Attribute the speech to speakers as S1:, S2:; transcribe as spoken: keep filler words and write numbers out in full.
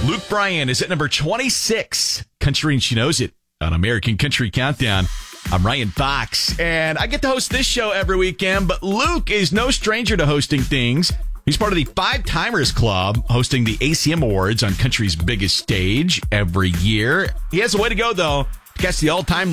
S1: Luke Bryan is at number twenty-six. Country and She Knows It on American Country Countdown. I'm Ryan Fox, and I get to host this show every weekend, but Luke is no stranger to hosting things. He's part of the Five Timers Club, hosting the A C M Awards on country's biggest stage every year. He has a way to go, though, to catch the all-time